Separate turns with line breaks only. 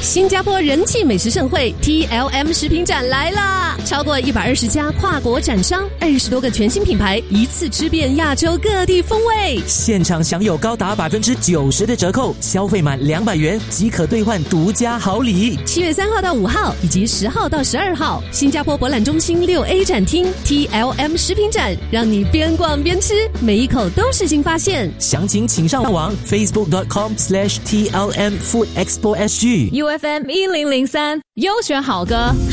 新加坡人气美食盛会 TLM 食品展来啦！超过120家跨国展商，20多个全新品牌，一次吃遍亚洲各地风味。
现场享有高达90%的折扣，消费满200元即可兑换独家好礼。
7月3号到5号以及10号到12号，新加坡博览中心6A 展厅 TLM 食品展，让你边逛边吃，每一口都是新发现。
详情请上网 facebook.com/TLM Food Expo SG。
UFM 1003优选好歌。